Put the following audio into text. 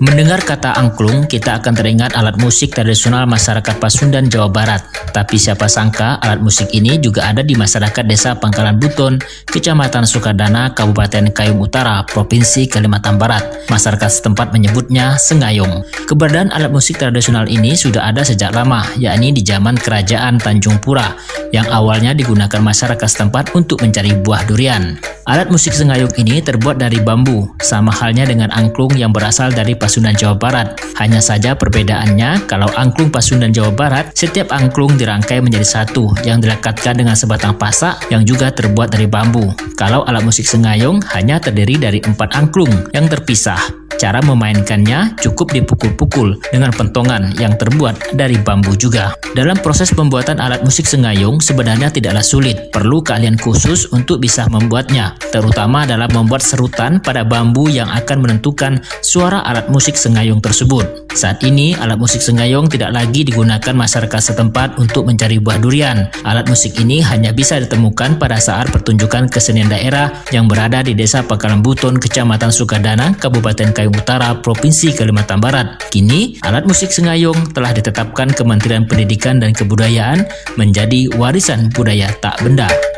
Mendengar kata angklung, kita akan teringat alat musik tradisional masyarakat Pasundan, Jawa Barat. Tapi siapa sangka alat musik ini juga ada di masyarakat Desa Pangkalan Buton, Kecamatan Sukadana, Kabupaten Kayong Utara, Provinsi Kalimantan Barat. Masyarakat setempat menyebutnya sengayung. Keberadaan alat musik tradisional ini sudah ada sejak lama, yakni di zaman Kerajaan Tanjung Pura, yang awalnya digunakan masyarakat setempat untuk mencari buah durian. Alat musik sengayung ini terbuat dari bambu, sama halnya dengan angklung yang berasal dari Pasundan, Jawa Barat. Hanya saja perbedaannya, kalau angklung Pasundan, Jawa Barat, setiap angklung dirangkai menjadi satu yang dilekatkan dengan sebatang pasak yang juga terbuat dari bambu. Kalau alat musik sengayung hanya terdiri dari 4 angklung yang terpisah. Cara memainkannya cukup dipukul-pukul dengan pentongan yang terbuat dari bambu juga. Dalam proses pembuatan alat musik sengayung sebenarnya tidaklah sulit, perlu keahlian khusus untuk bisa membuatnya, terutama dalam membuat serutan pada bambu yang akan menentukan suara alat musik sengayung tersebut. Saat ini, alat musik sengayung tidak lagi digunakan masyarakat setempat untuk mencari buah durian. Alat musik ini hanya bisa ditemukan pada saat pertunjukan kesenian daerah yang berada di Desa Pangkalan Buton, Kecamatan Sukadana, Kabupaten Kayong Utara, Provinsi Kalimantan Barat. Kini, alat musik sengayung telah ditetapkan Kementerian Pendidikan dan Kebudayaan menjadi warisan budaya tak benda.